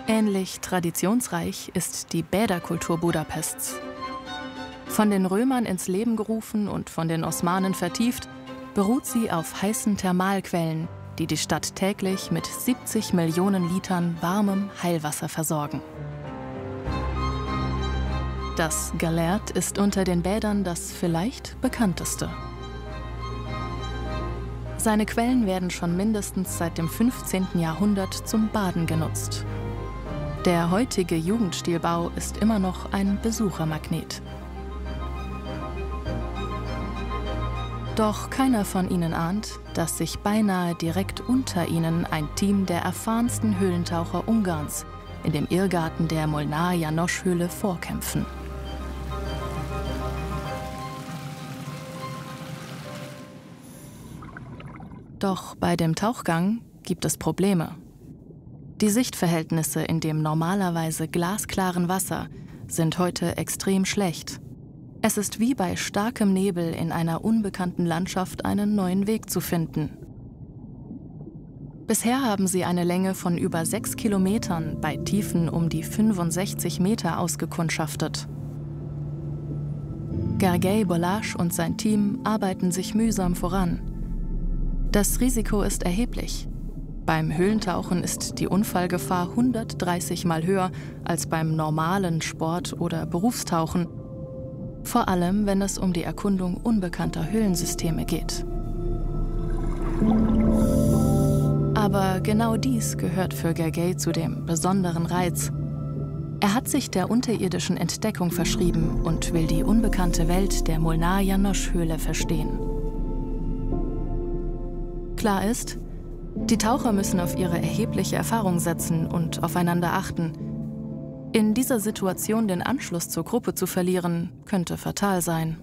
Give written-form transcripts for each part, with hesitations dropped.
Ähnlich traditionsreich ist die Bäderkultur Budapests. Von den Römern ins Leben gerufen und von den Osmanen vertieft, beruht sie auf heißen Thermalquellen, die die Stadt täglich mit 70 Millionen Litern warmem Heilwasser versorgen. Das Galert ist unter den Bädern das vielleicht bekannteste. Seine Quellen werden schon mindestens seit dem 15. Jahrhundert zum Baden genutzt. Der heutige Jugendstilbau ist immer noch ein Besuchermagnet. Doch keiner von ihnen ahnt, dass sich beinahe direkt unter ihnen ein Team der erfahrensten Höhlentaucher Ungarns in dem Irrgarten der Molnár-János-Höhle vorkämpfen. Doch bei dem Tauchgang gibt es Probleme. Die Sichtverhältnisse in dem normalerweise glasklaren Wasser sind heute extrem schlecht. Es ist wie bei starkem Nebel in einer unbekannten Landschaft einen neuen Weg zu finden. Bisher haben sie eine Länge von über 6 Kilometern bei Tiefen um die 65 Meter ausgekundschaftet. Gergely Balázs und sein Team arbeiten sich mühsam voran. Das Risiko ist erheblich. Beim Höhlentauchen ist die Unfallgefahr 130 Mal höher als beim normalen Sport- oder Berufstauchen. Vor allem, wenn es um die Erkundung unbekannter Höhlensysteme geht. Aber genau dies gehört für Gergely zu dem besonderen Reiz. Er hat sich der unterirdischen Entdeckung verschrieben und will die unbekannte Welt der Molnár-János-Höhle verstehen. Klar ist, die Taucher müssen auf ihre erhebliche Erfahrung setzen und aufeinander achten. In dieser Situation den Anschluss zur Gruppe zu verlieren, könnte fatal sein.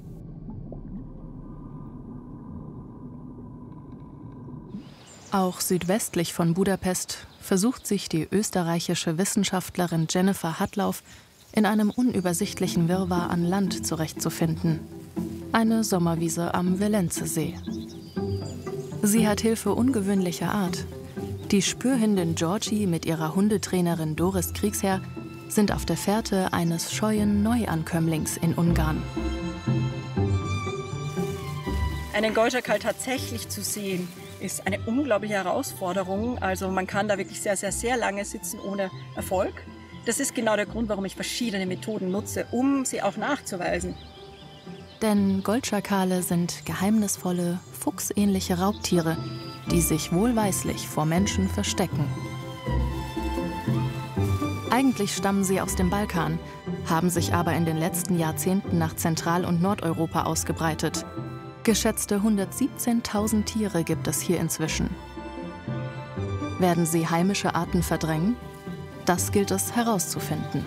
Auch südwestlich von Budapest versucht sich die österreichische Wissenschaftlerin Jennifer Hatlauf in einem unübersichtlichen Wirrwarr an Land zurechtzufinden. Eine Sommerwiese am Velence-See. Sie hat Hilfe ungewöhnlicher Art. Die Spürhündin Georgie mit ihrer Hundetrainerin Doris Kriegsherr sind auf der Fährte eines scheuen Neuankömmlings in Ungarn. Einen Goldschakal tatsächlich zu sehen, ist eine unglaubliche Herausforderung. Also man kann da wirklich sehr, sehr, sehr lange sitzen ohne Erfolg. Das ist genau der Grund, warum ich verschiedene Methoden nutze, um sie auch nachzuweisen. Denn Goldschakale sind geheimnisvolle, fuchsähnliche Raubtiere, die sich wohlweislich vor Menschen verstecken. Eigentlich stammen sie aus dem Balkan, haben sich aber in den letzten Jahrzehnten nach Zentral- und Nordeuropa ausgebreitet. Geschätzte 117.000 Tiere gibt es hier inzwischen. Werden sie heimische Arten verdrängen? Das gilt es herauszufinden.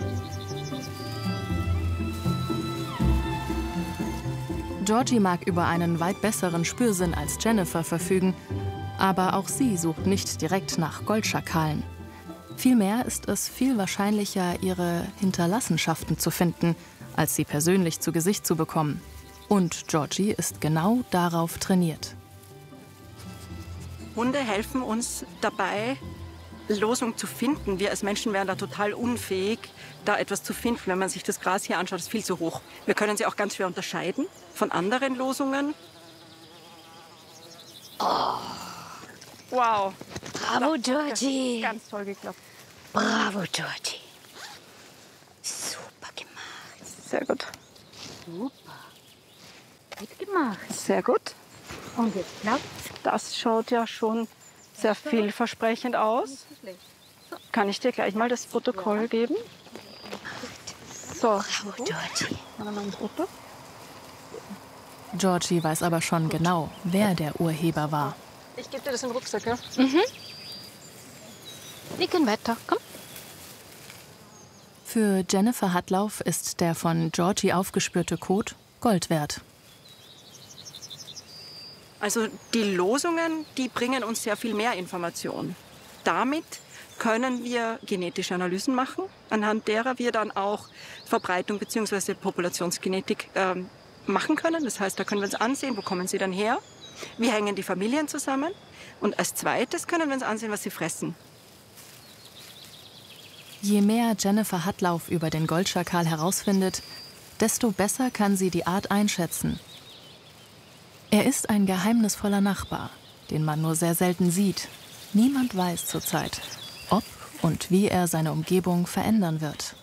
Georgie mag über einen weit besseren Spürsinn als Jennifer verfügen, aber auch sie sucht nicht direkt nach Goldschakalen. Vielmehr ist es viel wahrscheinlicher, ihre Hinterlassenschaften zu finden, als sie persönlich zu Gesicht zu bekommen. Und Georgie ist genau darauf trainiert. Hunde helfen uns dabei, Losung zu finden. Wir als Menschen wären da total unfähig, da etwas zu finden. Wenn man sich das Gras hier anschaut, ist es viel zu hoch. Wir können sie auch ganz schwer unterscheiden von anderen Losungen. Oh. Wow. Bravo, Georgie. Ganz toll geklappt. Bravo, Georgie. Super gemacht. Sehr gut. Super. Gut gemacht. Sehr gut. Und jetzt klappt. Das schaut ja schon sehr vielversprechend aus. Kann ich dir gleich mal das Protokoll geben? So. Bravo, Georgie. Georgie weiß aber schon genau, wer der Urheber war. Ich gebe dir das in den Rucksack, ja? Wir gehen weiter, komm. Für Jennifer Hatlauf ist der von Georgie aufgespürte Code Gold wert. Also die Losungen, die bringen uns sehr viel mehr Information. Damit können wir genetische Analysen machen, anhand derer wir dann auch Verbreitung bzw. Populationsgenetik machen können. Das heißt, da können wir uns ansehen, wo kommen sie dann her, wie hängen die Familien zusammen und als zweites können wir uns ansehen, was sie fressen. Je mehr Jennifer Hatlauf über den Goldschakal herausfindet, desto besser kann sie die Art einschätzen. Er ist ein geheimnisvoller Nachbar, den man nur sehr selten sieht. Niemand weiß zurzeit, ob und wie er seine Umgebung verändern wird.